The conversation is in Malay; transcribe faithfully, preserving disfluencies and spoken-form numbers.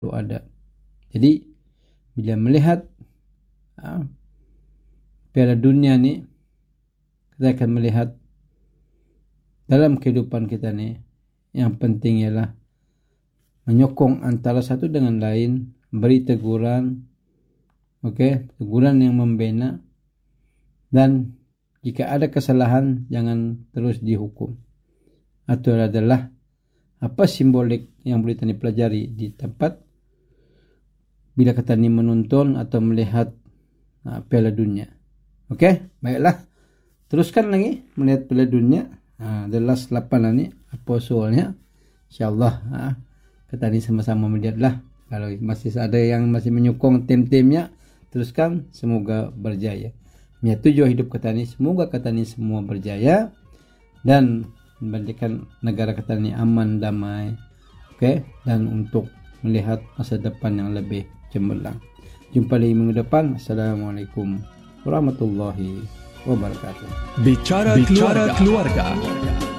ada. Jadi bila melihat uh, Piala Dunia ni, kita akan melihat dalam kehidupan kita ni yang penting ialah menyokong antara satu dengan lain, beri teguran, okey, teguran yang membina, dan jika ada kesalahan jangan terus dihukum. Itu adalah apa simbolik yang boleh kita pelajari di tempat bila kita ni menonton atau melihat uh, Piala Dunia. Okey, baiklah. Teruskan lagi melihat Piala Dunia. Uh, the last lapan ni apa soalnya? InsyaAllah uh, kita ni sama-sama melihatlah. Kalau masih ada yang masih menyokong tim-timnya, teruskan, semoga berjaya. Ya, tujuan hidup kita ni, semoga kita ni semua berjaya dan menjadikan negara kita ni aman, damai, okay? Dan untuk melihat masa depan yang lebih cemerlang. Jumpa lagi minggu depan. Assalamualaikum warahmatullahi wabarakatuh. Bicara, Bicara keluarga. keluarga.